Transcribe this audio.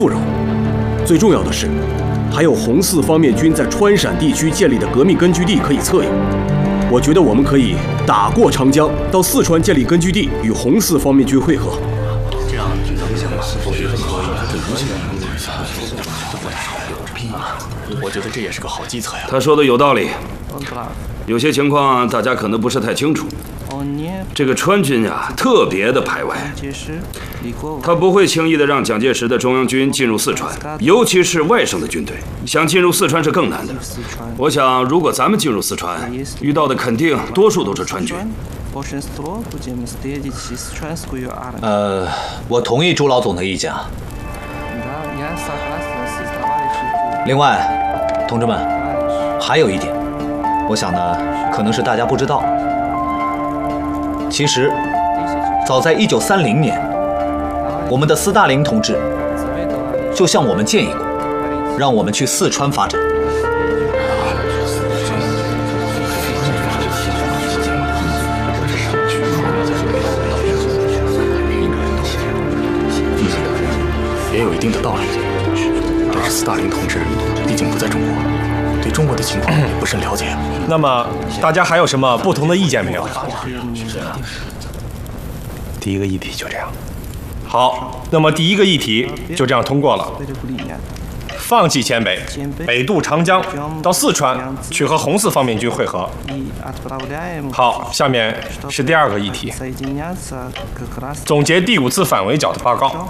富饶。最重要的是，还有红四方面军在川陕地区建立的革命根据地可以策应。我觉得我们可以打过长江，到四川建立根据地，与红四方面军会合。这样，我觉得这也是个好计策呀。 他说的有道理，有些情况大家可能不是太清楚。这个川军呀，特别的排外，他不会轻易的让蒋介石的中央军进入四川，尤其是外省的军队，想进入四川是更难的。我想，如果咱们进入四川，遇到的肯定多数都是川军。 我同意朱老总的意见啊。另外，同志们，还有一点，我想呢，可能是大家不知道。其实，早在1930年，我们的斯大林同志就向我们建议过，让我们去四川发展。 也有一定的道理。但是斯大林同志毕竟不在中国，对中国的情况也不甚了解。 那么大家还有什么不同的意见没有？第一个议题就这样。好，那么第一个议题就这样通过了。放弃黔北，北渡长江，到四川去和红四方面军会合。好，下面是第二个议题，总结第5次反围剿的报告。